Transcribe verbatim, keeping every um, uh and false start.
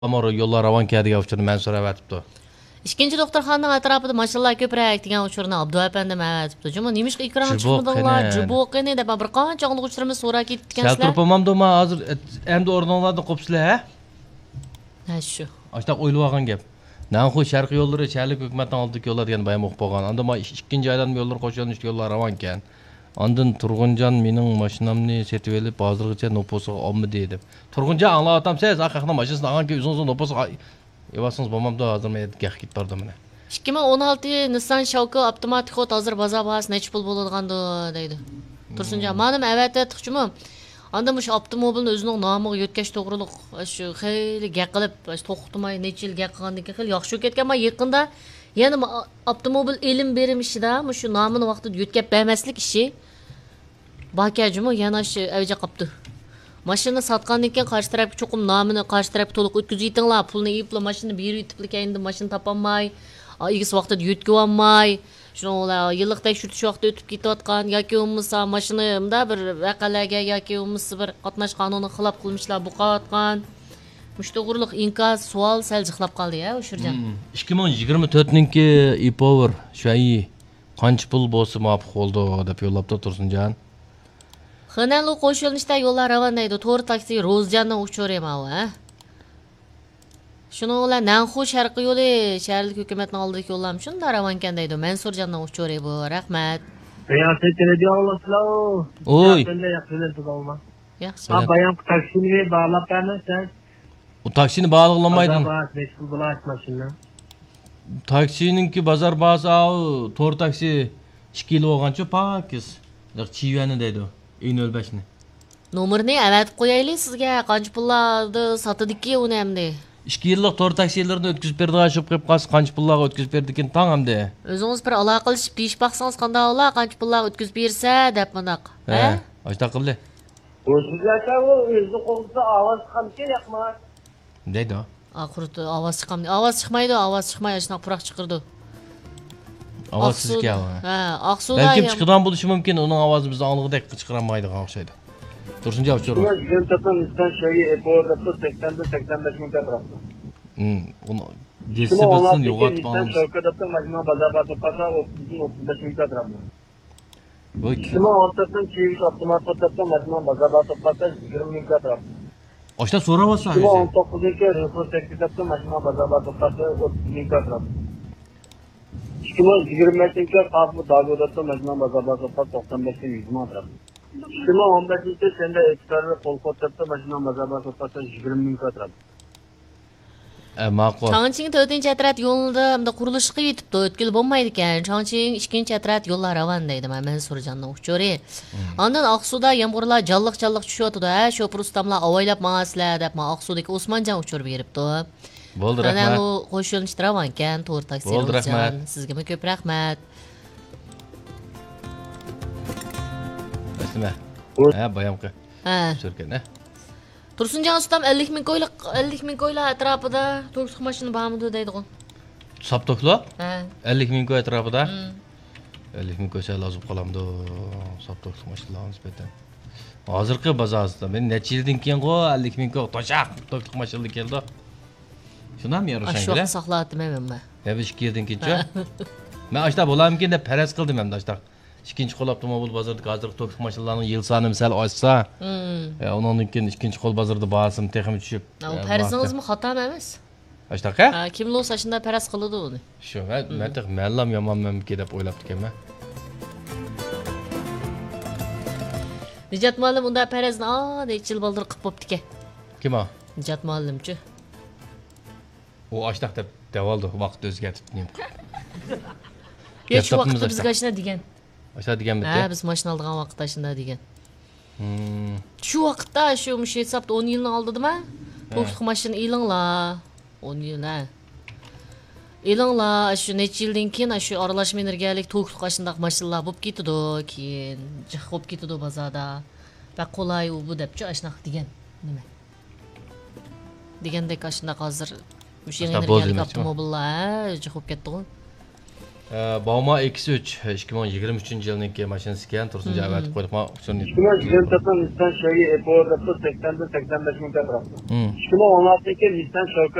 Amor yo'llar ravon keladigan uchurni men so'rab aytibdi. ikkinchi doktorxonaning atrofida mashinalar ko'payib degan uchurni Abdu apandim aytibdi. Juma nimishqa ekranga chiqmadinglar? Jiboqini deb bir qancha anglovchilarimiz so'rab ketdikansizlar. Shaltirib bo'lmamdimi hozir endi o'rninglardan qo'psizlar, ha? Ha shu. Ashta o'ylab olgan gap. Nanxu sharq yo'llari Chalik hukumatdan oldiki yo'llar degan bayam o'qib bo'lgan. Unda men ikkinchi aylanma yo'llar qo'shilgan yo'llar ravon ekan. Ondan Turg'unjon mening mashinamni setib olib, hozirgacha noposiga olmadi deb. Turg'unjon anglayotam siz, aqaqning mashinasini olganki uzun-uzun noposiga evasingiz bo'lmamda hozir men gah ketib bordim mana. ikki ming o'n olti Nissan Shalko avtomatik xod hozir bozor bahasi necha pul bo'ladigandu deydi. Tursunjon, menim avatatiqchimi? Anda mush avtomobilni o'zining nomiga yetkash to'g'riliq shu xeyli gap qilib, to'xtamay necha yil gap qilgandan keyin xeyli yaxshi ketgan. Men yaqinda yana avtomobil elim berim ishida shu nomini vaqtida yetkazib bermaslik ishi bakajimi yana shu avja qopdi. Mashina sotgandan keyin qarshi tarafga cho'qim nomini qarshi tarafga to'liq o'tkazib yetinglar, pulni yeyibla mashina berib yetiblik endi mashina topolmay, igisi vaqtida yetkazib olmay, shuninglar yillik tekshirish vaqti o'tib ketayotgan yoki bo'lmasa mashinamda bir vaqalarga yoki bo'lmasa bir qatnash qonunini xilof qilmishlar bu qatgan. Müştəğurluq inkas sual sal jıqlab qaldı ya O'shirjan. ikki ming yigirma to'rtninki e-power şayi qancha pul bo'lsa muvofiq bo'ldi deb yo'llabdi Tursunjon. Xananlu qo'shilishda yo'llar ravon deydi. To'g'ri taksi Ro'zjandan uchirayman ha. Shuni bilan Nanxu sharqi yo'li shaharlik hukumatning oldidagi yo'llam shunda ravon ekan deydi. Mansurjandan uchiray bu. Rahmat. Riyosat televiziyalar. Oy. Yaxshi. Ha bayan taksini bağlab bermesen. O taksini bağlamaydın. Taksininki bazar bazı tor taksi ikki yil bo'lgancha pakiz. Chivani deydi. Eng o'lbashni. Nomerni avatib qo'yaylik sizga. Qancha pullarni sotadiki uni hamda. ikki yillik tor taksilarni o'tkazib berdi, ashib qilib qolsa qancha pullarga o'tkazib berdi ekan tong hamda. O'zingiz bir aloqa qilib besh baqsangiz qanday ola, qancha pullar o'tkazib bersa deb bunaq. Ha? Ashta qildi. O'zingizlarga u o'zi qo'lda ovoz chiqarib yoqmas. Deydi. Aqurdi ovoz chiqamdi. Ovoz chiqmaydi, ovoz chiqmay shunaqa puroq chiqirdi. Ovoz sizga. Ha, Aqsuda. Balkim chiqdan bo'lishi mumkin, uning ovozi bizni ong'idek chiqarmaydigan o'xshaydi. Tursunjon uchur. Men to'pdan istan shoyi e'tiborda sakson sakson besh ming tarafda. Hmm, uni yesi bilsin yo'qotib olamiz. Shokadapda majmua bozorda to'pasa o'ttiz besh ming tarafda. Bu kim o'rtadan chevish avtomat to'pdan majmua bozorda to'pasa yigirma ming tarafda. Oshta so'rayapsan. ikki ming o'n to'qqizinchi report sektorda mashina bozorda to'pasa o'ttiz ming tarafda. ikki ming yigirma beshinchi qabul davrida mashina bozorda to'pasa to'qson besh ming yuz ming tarafda. ikki ming o'n beshinchi senda eksportga qo'l qo'yibdi mashina bozorda to'pasa yigirma ming tarafda. Ma'qul. Changching to'rtinchi atrat yo'lida hamda qurilish qilib yetibdi, o'tkil bo'lmaydi ekan. Changching ikkinchi atrat yo'llar ravon deydi. Men Mansurjondan uchori. Ondan Aqsuda yomg'irlar jalliq-jalliq tushyapti-da. Shopir ustamlar avaylab ma'aslar deb men Aqsudagi Osmonjon uchirib beribdi. Bo'ldi, rahmat. Ana u qo'shilinish ravon ekan, to'rt taksi. Bo'ldi, rahmat. Sizga ko'p rahmat. Rasma. Ha, bayamqa. Ha. Shirkan, ha. Tursunjon ustam ellik ming ko'ylak ellik ming ko'ylak atrofida to'qqiz mashina bormidi deydi-ku. Saptoqlar? Ha. ellik ming ko'y atrofida. ellik ming ko'y lozim qolamdi. Saptoq mashinalar nisbatan. Hozirgi bozorda men necha yildan keyin go ellik ming ko'y to'shaq to'qqiz mashina keldi. Shunam yarashan kerak. Shu saqladim men. Ya biz ikki yildan keyin. Men ashta bo'lamkin deb faraz qildim ham ashta. İkinci qol avtomobil bozorda hozir to'qqiz mashinalarning yil soni misal oshsa, ya undan keyin ikkinchi qol bozorda bahosim texim tushib. Bu farazingizmi xato emas? Ashtaqa? Ha, kim bo'lsa shunda faraz qiladi uni. Shu, men tex mallam yomonmanmi deb o'ylab ekanman. Nijat muallim unda farazni a necha yil bo'ldir qilib bo'pti ekan. Kim o? Nijat muallimchi. U ashtaq deb davoldi, vaqt o'zgartib nim. Hech vaqtda bizga shuna degan. Aşağı degan bitti. Ha, biz mashina olgan vaqtda shunda degan. Hmm. Shu vaqtda shu mush hesabda o'n yilni oldidimi? To'qqiz mashina ilinglar. o'n yil ha. Ilinglar shu necha yildan keyin shu aralashma energiyalik to'qqiz qashindaq mashinalar bo'lib ketdi, keyin jiq bo'lib ketdi bozorda. Va qolay u bu debchi ashnaq degan. Nima? Degandek ashnaq hozir mush energiyalik avtomobillar jiq bo'lib ketdi. Bauma eksi üç, ikki ming yigirma uchinchi yilniki mashinasi ekan, tursunja avatib qo'ydik. Ma shuni. ikki ming yigirma to'rtda Nissan Sherry Epo'da sakson sakson besh ming atrofida. Hmm. ikki ming o'n oltidagi Nissan Sherry